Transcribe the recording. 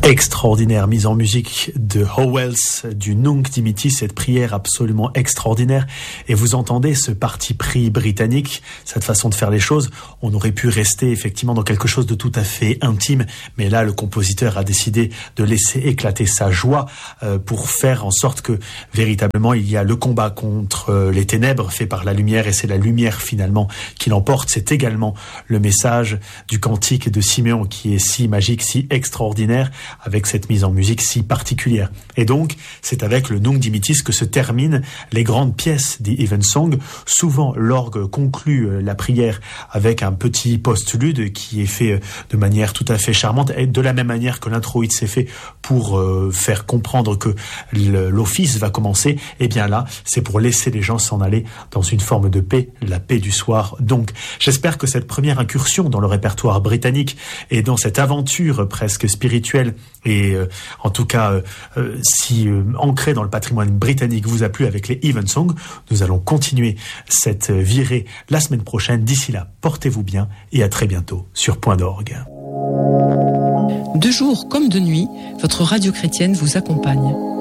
Extraordinaire mise en musique de Howells du Nunc Dimittis, cette prière absolument extraordinaire. Et vous entendez ce parti pris britannique, cette façon de faire les choses. On aurait pu rester effectivement dans quelque chose de tout à fait intime, mais là le compositeur a décidé de laisser éclater sa joie pour faire en sorte que véritablement il y a le combat contre les ténèbres fait par la lumière, et c'est la lumière finalement qui l'emporte. C'est également le message du cantique de Siméon qui est si magique, si extraordinaire, avec cette mise en musique si particulière. Et donc, c'est avec le Nunc Dimittis que se terminent les grandes pièces des Evensong. Souvent, l'orgue conclut la prière avec un petit postlude qui est fait de manière tout à fait charmante, et de la même manière que l'introïde s'est fait pour faire comprendre que l'office va commencer. Et bien là, c'est pour laisser les gens s'en aller dans une forme de paix, la paix du soir. Donc, j'espère que cette première incursion dans le répertoire britannique et dans cette aventure presque spirituelle et en tout cas si ancrée dans le patrimoine britannique vous a plu avec les Evensong. Nous allons continuer cette virée la semaine prochaine. D'ici là, portez-vous bien et à très bientôt sur Point d'Orgue. De jour comme de nuit, votre radio chrétienne vous accompagne.